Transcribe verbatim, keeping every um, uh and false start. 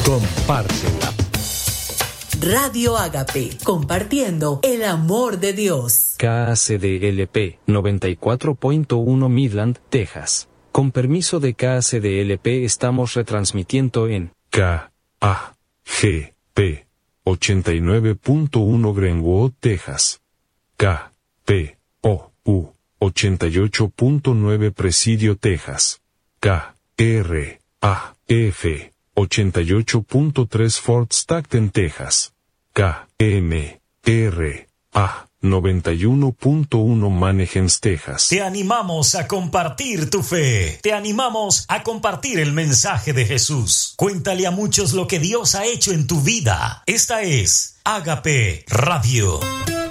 compártela. Radio Ágape, compartiendo el amor de Dios. K A C D L P noventa y cuatro punto uno Midland, Texas. Con permiso de K A C D L P estamos retransmitiendo en K A G P ochenta y nueve punto uno Greenwood, Texas. K P O U ochenta y ocho punto nueve Presidio, Texas. K R A F ochenta y ocho punto tres Fort Stockton, Texas. K M R A noventa y uno punto uno Mannheim, Texas. Te animamos a compartir tu fe. Te animamos a compartir el mensaje de Jesús. Cuéntale a muchos lo que Dios ha hecho en tu vida. Esta es Ágape Radio.